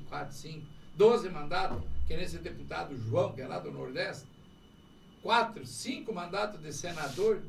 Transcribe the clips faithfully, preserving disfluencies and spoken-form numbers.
quatro, cinco, doze mandatos, que nem esse deputado João, que é lá do Nordeste, quatro, cinco mandatos de senador,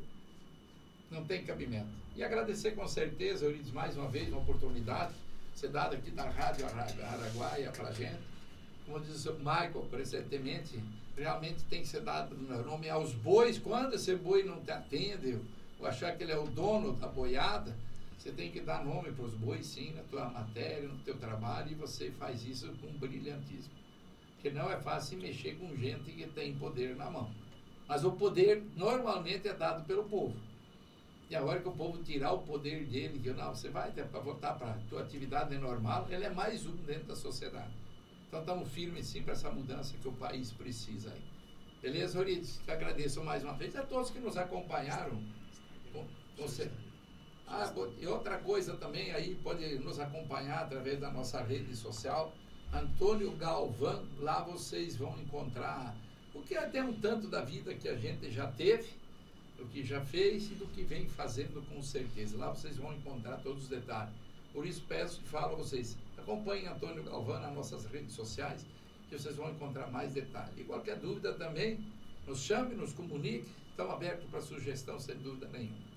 não tem cabimento. E agradecer com certeza, Eurides, mais uma vez, uma oportunidade, ser dada aqui da Rádio Araguaia para a gente. Como diz o Michael presentemente, realmente tem que ser dado nome aos bois. Quando esse boi não te atende, ou achar que ele é o dono da boiada, você tem que dar nome para os bois, sim, na tua matéria, no teu trabalho, e você faz isso com brilhantismo. Porque não é fácil mexer com gente que tem poder na mão. Mas o poder normalmente é dado pelo povo. E a hora que o povo tirar o poder dele, que não, você vai para voltar para a tua atividade normal, ele é mais um dentro da sociedade. Então estamos firmes sim para essa mudança que o país precisa aí. Beleza, Eurides? Que agradeço mais uma vez a todos que nos acompanharam. Com, com você. Ah, e outra coisa também aí, pode nos acompanhar através da nossa rede social, Antônio Galvão, lá vocês vão encontrar o que até um tanto da vida que a gente já teve, do que já fez e do que vem fazendo com certeza. Lá vocês vão encontrar todos os detalhes. Por isso peço e falo a vocês, acompanhem Antônio Galvão nas nossas redes sociais, que vocês vão encontrar mais detalhes. E qualquer dúvida também, nos chame, nos comunique, estão abertos para sugestão, sem dúvida nenhuma.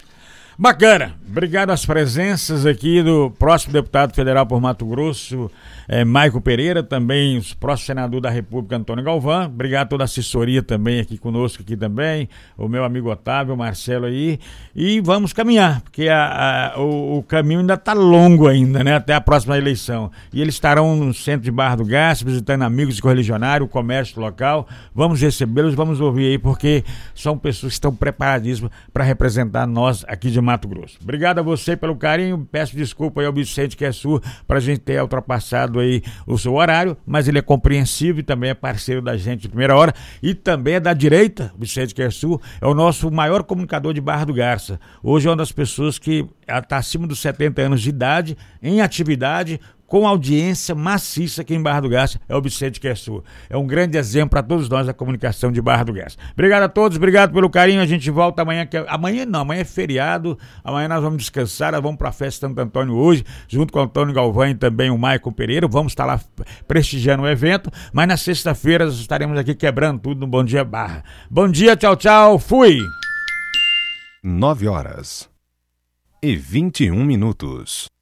Bacana, obrigado às presenças aqui do próximo deputado federal por Mato Grosso, é, Maico Pereira, também o próximo senador da República, Antônio Galvão. Obrigado a toda a assessoria também aqui conosco, aqui também, o meu amigo Otávio, o Marcelo aí, e vamos caminhar, porque a, a, o, o caminho ainda está longo ainda, né, até a próxima eleição, e eles estarão no centro de Barra do Garça, visitando amigos e correligionários, o comércio local. Vamos recebê-los, vamos ouvir aí, porque são pessoas que estão preparadíssimas para representar nós aqui de Mato Grosso. Obrigado a você pelo carinho, peço desculpa aí ao Vicente que é sul, para a gente ter ultrapassado aí o seu horário, mas ele é compreensível e também é parceiro da gente de primeira hora, e também é da direita, Vicente que é sul, é o nosso maior comunicador de Barra do Garça. Hoje é uma das pessoas que está acima dos setenta anos de idade, em atividade, com audiência maciça aqui em Barra do Garça, é o Vicente Querçu. É um grande exemplo para todos nós da comunicação de Barra do Garça. Obrigado a todos, obrigado pelo carinho, a gente volta amanhã, que é... amanhã não, amanhã é feriado, amanhã nós vamos descansar, nós vamos para a festa Santo Antônio hoje, junto com o Antônio Galvão e também o Maico Pereira, vamos estar lá prestigiando o evento, mas na sexta-feira nós estaremos aqui quebrando tudo no Bom Dia Barra. Bom dia, tchau, tchau, fui! nove horas e vinte e um minutos.